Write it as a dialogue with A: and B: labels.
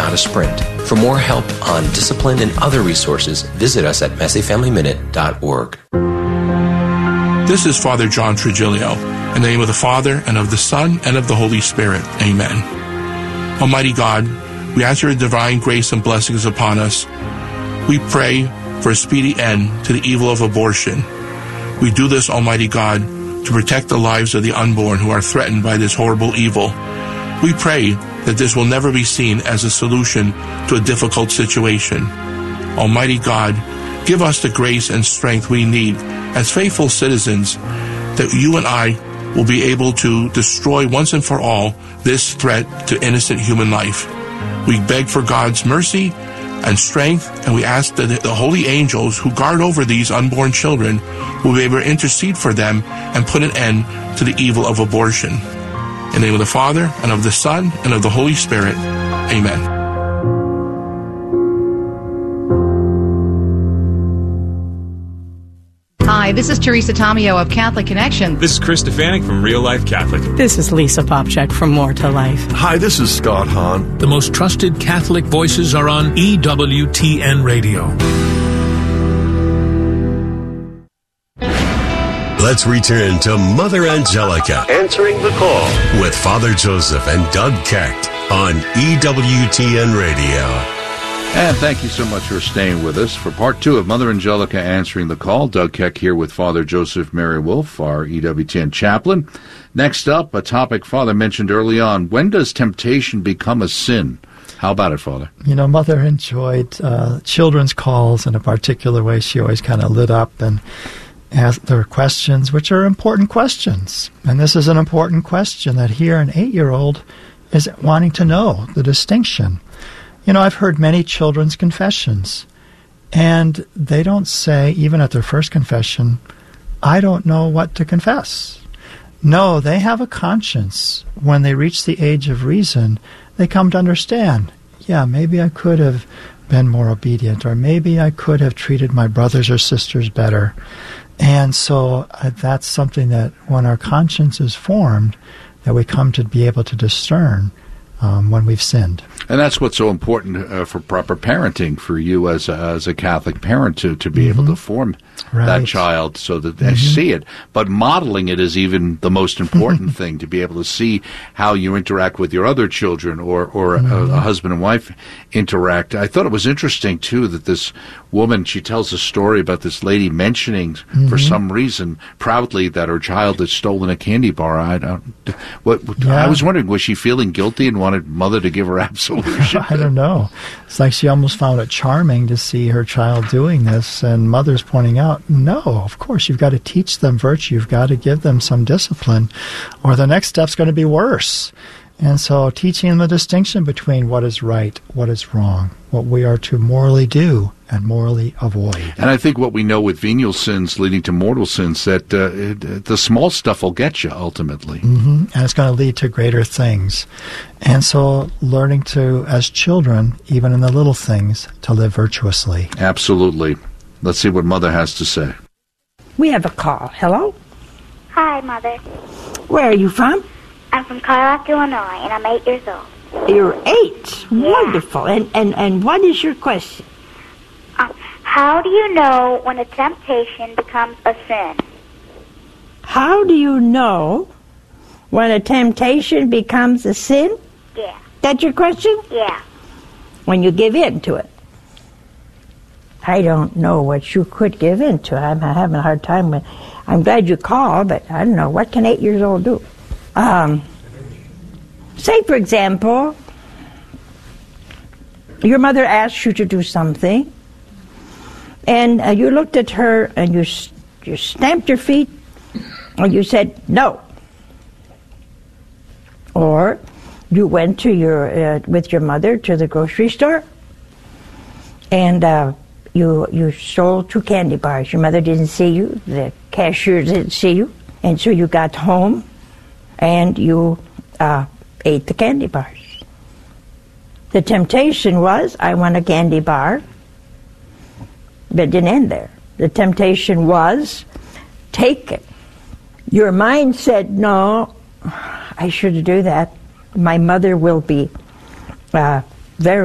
A: not a sprint. For more help on discipline and other resources, visit us at messifamilyminute.org.
B: This is Father John Trigilio. In the name of the Father, and of the Son, and of the Holy Spirit. Amen. Almighty God, we ask your divine grace and blessings upon us. We pray for a speedy end to the evil of abortion. We do this, Almighty God, to protect the lives of the unborn who are threatened by this horrible evil. We pray that this will never be seen as a solution to a difficult situation. Almighty God, give us the grace and strength we need as faithful citizens, that you and I will be able to destroy once and for all this threat to innocent human life. We beg for God's mercy and strength, and we ask that the holy angels who guard over these unborn children will be able to intercede for them and put an end to the evil of abortion. In the name of the Father, and of the Son, and of the Holy Spirit. Amen.
C: Hi, this is Teresa Tomeo of Catholic Connection.
D: This is Chris Stefanik from Real Life Catholic.
E: This is Lisa Popchak from More to Life.
F: Hi, this is Scott Hahn.
G: The most trusted Catholic voices are on EWTN Radio.
H: Let's return to Mother Angelica Answering the Call with Father Joseph and Doug Keck on EWTN Radio.
I: And thank you so much for staying with us for part 2 of Mother Angelica Answering the Call. Doug Keck here with Father Joseph Mary Wolf, our EWTN chaplain. Next up, a topic Father mentioned early on. When does temptation become a sin? How about it, Father?
J: You know, Mother enjoyed children's calls in a particular way. She always kind of lit up and asked their questions, which are important questions. And this is an important question that here an 8-year-old is wanting to know, the distinction. You know, I've heard many children's confessions, and they don't say, even at their first confession, I don't know what to confess. No, they have a conscience. When they reach the age of reason, they come to understand, yeah, maybe I could have been more obedient, or maybe I could have treated my brothers or sisters better. And so that's something that when our conscience is formed, that we come to be able to discern when we've sinned.
I: And that's what's so important for proper parenting for you as a Catholic parent to be able to form that child so that they see it. But modeling it is even the most important thing, to be able to see how you interact with your other children or a husband and wife interact. I thought it was interesting, too, that this woman, she tells a story about this lady mentioning for some reason proudly that her child had stolen a candy bar. I was wondering, was she feeling guilty and wanted Mother to give her absolution?
J: I don't know. It's like she almost found it charming to see her child doing this, and Mother's pointing out, no, of course, you've got to teach them virtue. You've got to give them some discipline, or the next step's going to be worse. And so teaching them the distinction between what is right, what is wrong, what we are to morally do and morally avoid.
I: And I think what we know with venial sins leading to mortal sins, that the small stuff will get you ultimately.
J: And it's going to lead to greater things. And so learning to, as children, even in the little things, to live virtuously.
I: Absolutely. Let's see what Mother has to say.
K: We have a call. Hello?
L: Hi, Mother.
K: Where are you from?
L: I'm from Carlock, Illinois, and I'm 8 years old.
K: You're 8?
L: Yeah.
K: Wonderful. And what is your question?
L: How do you know when a temptation becomes a sin?
K: How do you know when a temptation becomes a sin?
L: Yeah.
K: That's your question?
L: Yeah.
K: When you give in to it. I don't know what you could give in to. I'm having a hard time with. I'm glad you called, but I don't know. What can 8 years old do? Say, for example, your mother asked you to do something, and you looked at her and you stamped your feet, or you said no. Or you went to with your mother to the grocery store, and you stole 2 candy bars. Your mother didn't see you, the cashier didn't see you, and so you got home and you ate the candy bars. The temptation was, I want a candy bar, but it didn't end there. The temptation was, take it. Your mind said, no, I shouldn't do that. My mother will be very